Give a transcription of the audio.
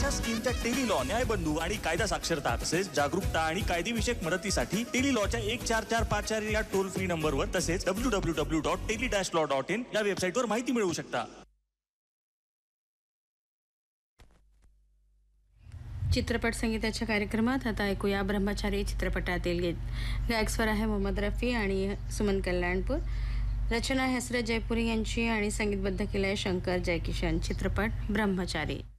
अशा स्कीमच्या tele law, न्यायबंधू आणि कायदा साक्षरता तसेच जागरूकता आणि कायदेविषयक मदतीसाठी टेली लॉच्या 144544 या टोल फ्री नंबरवर तसेच www.tele-law.in या वेबसाईटवर माहिती मिळवू शकता. चित्रपट संगीताच्या कार्यक्रमात आता ऐकूया ब्रह्मचारी चित्रपटातील गीत. गायक स्वर आहे मोहम्मद रफी आणि सुमन कल्याणपूर. रचना हसरत जयपुरी यांची आणि संगीतबद्ध केलं आहे शंकर जयकिशन. चित्रपट ब्रह्मचारी.